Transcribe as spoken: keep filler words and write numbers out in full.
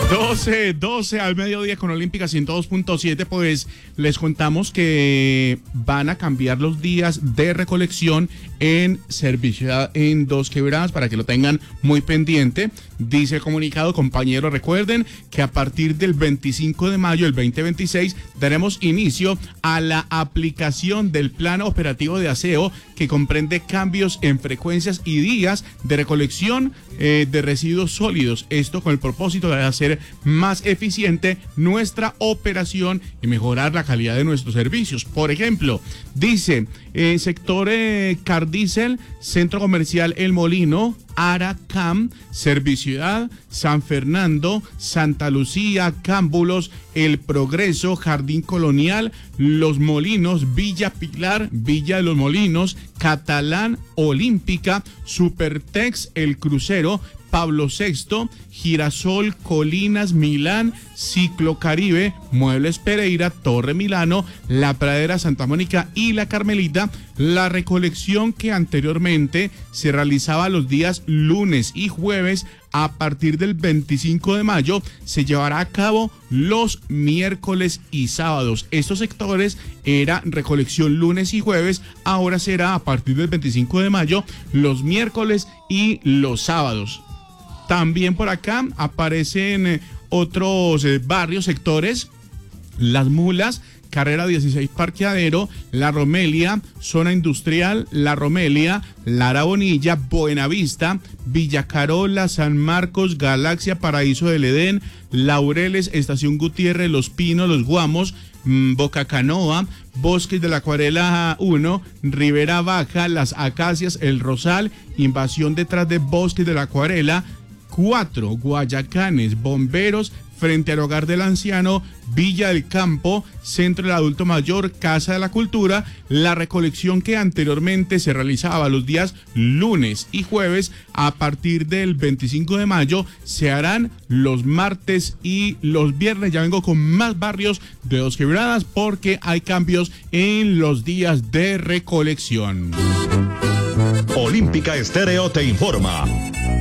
doce, doce al mediodía con Olímpica ciento dos punto siete, pues les contamos que van a cambiar los días de recolección en Serviciudad en Dos Quebradas para que lo tengan muy pendiente. Dice el comunicado, compañeros, recuerden que a partir del veinticinco de mayo del veinte veintiséis daremos inicio a la aplicación del Plan Operativo de Aseo, que comprende cambios en frecuencias y días de recolección eh, de residuos sólidos. Esto con el propósito de hacer más eficiente nuestra operación y mejorar la calidad de nuestros servicios. Por ejemplo, dice, eh, sector eh, Cardicel, Centro Comercial El Molino, Aracam, Serviciudad, San Fernando, Santa Lucía, Cámbulos, El Progreso, Jardín Colonial, Los Molinos, Villa Pilar, Villa de los Molinos, Catalán, Olímpica, Supertex, El Crucero, Pablo sexto, Girasol, Colinas, Milán, Ciclo Caribe, Muebles Pereira, Torre Milano, La Pradera, Santa Mónica y La Carmelita. La recolección que anteriormente se realizaba los días lunes y jueves, a partir del veinticinco de mayo se llevará a cabo los miércoles y sábados. Estos sectores era recolección lunes y jueves, ahora será a partir del veinticinco de mayo los miércoles y los sábados. También por acá aparecen eh, otros eh, barrios, sectores, Las Mulas, Carrera dieciséis Parqueadero, La Romelia, Zona Industrial, La Romelia, Lara Bonilla, Buenavista, Villa Carola, San Marcos, Galaxia, Paraíso del Edén, Laureles, Estación Gutiérrez, Los Pinos, Los Guamos, mmm, Boca Canoa, Bosques de la Acuarela uno, Ribera Baja, Las Acacias, El Rosal, Invasión detrás de Bosques de la Acuarela cuatro, Guayacanes, Bomberos, frente al Hogar del Anciano, Villa del Campo, Centro del Adulto Mayor, Casa de la Cultura. La recolección que anteriormente se realizaba los días lunes y jueves, a partir del veinticinco de mayo se harán los martes y los viernes. Ya vengo con más barrios de Dos Quebradas porque hay cambios en los días de recolección. Olímpica Estéreo te informa.